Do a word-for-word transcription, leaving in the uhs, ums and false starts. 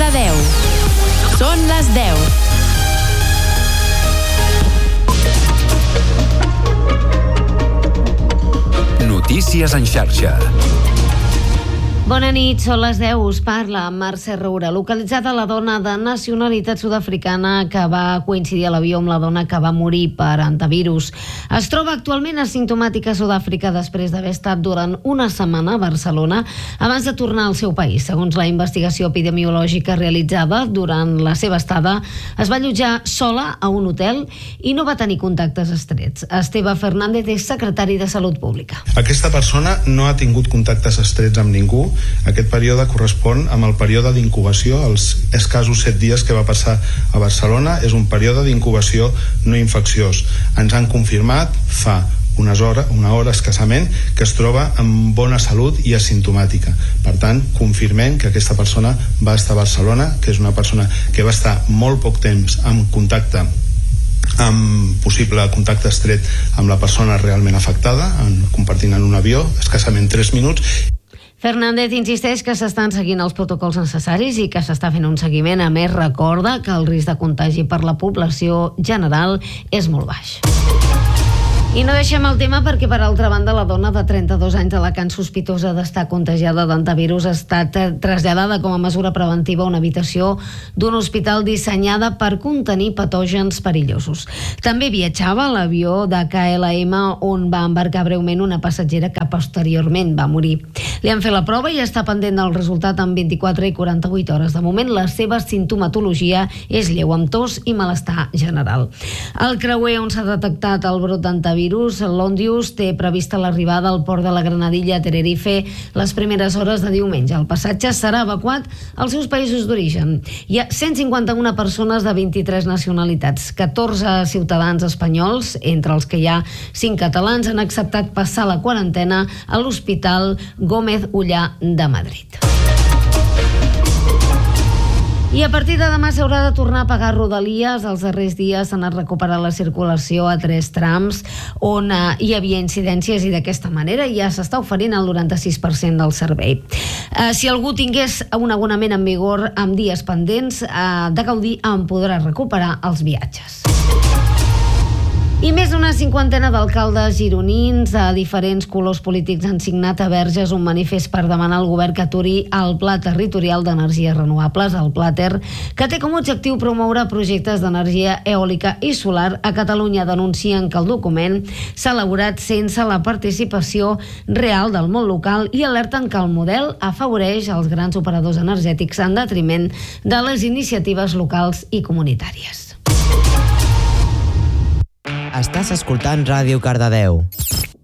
Cardedeu. Són les deu. Notícies en xarxa. Bona nit, són les deu, us parla Mercè Roura. Localitzada la dona de nacionalitat sud-africana que va coincidir a l'avió amb la dona que va morir per antivirus. Es troba actualment asimptomàtica a Sud-àfrica després d'haver estat durant una setmana a Barcelona abans de tornar al seu país. Segons la investigació epidemiològica realitzada durant la seva estada, es va allotjar sola a un hotel i no va tenir contactes estrets. Esteve Fernández és secretari de Salut Pública. Aquesta persona no ha tingut contactes estrets amb ningú. Aquest període correspon amb el període d'incubació, els escassos set dies que va passar a Barcelona. És un període d'incubació no infecciós. Ens han confirmat fa unes hores, una hora escassament, que es troba amb bona salut i asimptomàtica. Per tant, confirmem que aquesta persona va estar a Barcelona, que és una persona que va estar molt poc temps en contacte amb possible contacte estret amb la persona realment afectada, en, compartint en un avió, escassament tres minuts. Fernández insisteix que s'estan seguint els protocols necessaris i que s'està fent un seguiment. A més, recorda que el risc de contagi per la població general és molt baix. I no deixem el tema perquè, per altra banda, la dona de trenta-dos anys d'Alacant sospitosa d'estar contagiada d'antivirus ha estat traslladada com a mesura preventiva a una habitació d'un hospital dissenyada per contenir patògens perillosos. També viatjava a l'avió de K L M on va embarcar breument una passatgera que posteriorment va morir. Li han fet la prova i està pendent del resultat en vint-i-quatre i quaranta-vuit hores. De moment, la seva sintomatologia és lleu, amb tos i malestar general. El creuer on s'ha detectat el brot d'antivirus, l'Ondius, té prevista l'arribada al port de la Granadilla a Tenerife les primeres hores de diumenge. El passatge serà evacuat als seus països d'origen. Hi ha cent cinquanta-una persones de vint-i-tres nacionalitats. catorze ciutadans espanyols, entre els que hi ha cinc catalans, han acceptat passar la quarantena a l'Hospital Gómez Ullà de Madrid. I a partir de demà s'haurà de tornar a pagar rodalies. Els darrers dies s'ha anat recuperant la circulació a tres trams on eh, hi havia incidències i d'aquesta manera ja s'està oferint el noranta-sis per cent del servei. Eh, si algú tingués un abonament en vigor amb dies pendents eh, de gaudir, en podrà recuperar els viatges. I més d'una cinquantena d'alcaldes gironins de diferents colors polítics han signat a Verges un manifest per demanar al govern que aturi el Pla Territorial d'Energies Renovables, el Plater, que té com a objectiu promoure projectes d'energia eòlica i solar a Catalunya. Denuncien que el document s'ha elaborat sense la participació real del món local i alerten que el model afavoreix els grans operadors energètics en detriment de les iniciatives locals i comunitàries. Estàs escoltant Ràdio Cardedeu.